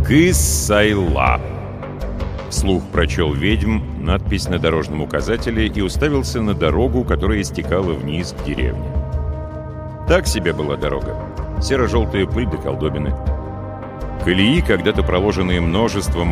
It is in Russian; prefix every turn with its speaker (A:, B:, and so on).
A: «Кыс-Сайла». Вслух прочел ведьм надпись на дорожном указателе и уставился на дорогу, которая стекала вниз к деревне. Так себе была дорога. Серо-желтая пыль до колдобины. Колеи, когда-то проложенные множеством